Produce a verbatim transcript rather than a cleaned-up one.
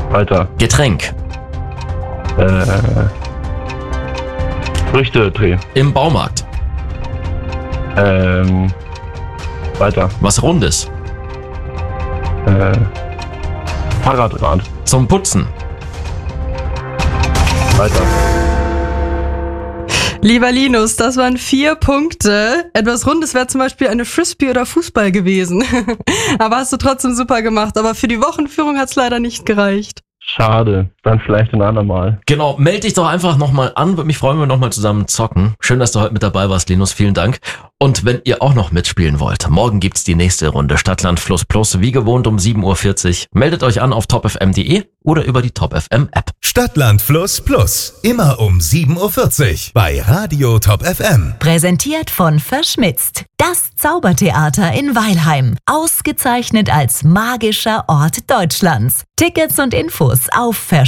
Weiter. Getränk. Äh, Früchte-Tee. Im Baumarkt. Ähm, weiter. Was Rundes. Äh, Fahrradrad. Zum Putzen. Weiter. Lieber Linus, das waren vier Punkte. Etwas Rundes wäre zum Beispiel eine Frisbee oder Fußball gewesen. Aber hast du trotzdem super gemacht. Aber für die Wochenführung hat es leider nicht gereicht. Schade. Dann vielleicht ein andermal. Genau, melde dich doch einfach nochmal an. Würde mich freuen, wenn wir nochmal zusammen zocken. Schön, dass du heute mit dabei warst, Linus. Vielen Dank. Und wenn ihr auch noch mitspielen wollt, morgen gibt's die nächste Runde Stadtland Fluss Plus, wie gewohnt um sieben Uhr vierzig. Meldet euch an auf top f m punkt d e oder über die Top F M App. Stadtland Fluss Plus, immer um sieben Uhr vierzig bei Radio Top F M. Präsentiert von Verschmitzt. Das Zaubertheater in Weilheim. Ausgezeichnet als magischer Ort Deutschlands. Tickets und Infos auf verschmitzt.